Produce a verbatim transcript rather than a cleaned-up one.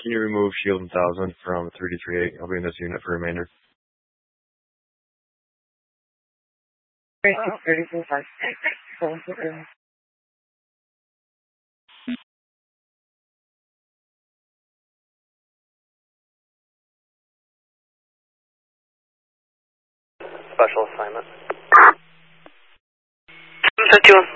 Can you remove Shield one thousand from three D three eight? I'll be in this unit for remainder. Special assignment. fifty-one.